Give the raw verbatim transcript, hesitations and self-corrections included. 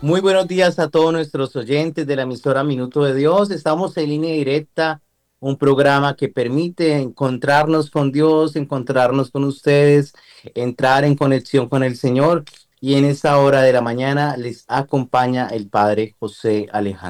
Muy buenos días a todos nuestros oyentes de la emisora Minuto de Dios. Estamos en línea directa, un programa que permite encontrarnos con Dios, encontrarnos con ustedes, entrar en conexión con el Señor. Y en esta hora de la mañana les acompaña el Padre José Alejandro.